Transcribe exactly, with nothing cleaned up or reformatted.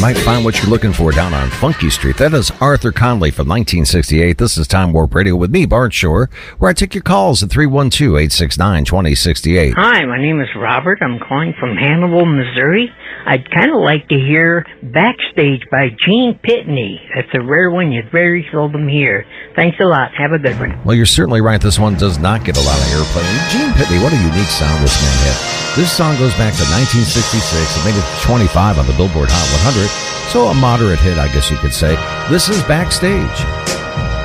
might find what you're looking for down on Funky Street. That is Arthur Conley from nineteen sixty-eight. This is Time Warp Radio with me, Bart Shore, where I take your calls at three one two, eight six nine, two zero six eight. Hi, my name is Robert. I'm calling from Hannibal, Missouri. I'd kind of like to hear Backstage by Gene Pitney. That's a rare one you very seldom hear. Thanks a lot. Have a good one. Well, you're certainly right. This one does not get a lot of airplay. Gene Pitney, what a unique sound this man had. This song goes back to nineteen sixty-six. It made it to twenty-five on the Billboard Hot one hundred. So a moderate hit, I guess you could say. This is Backstage.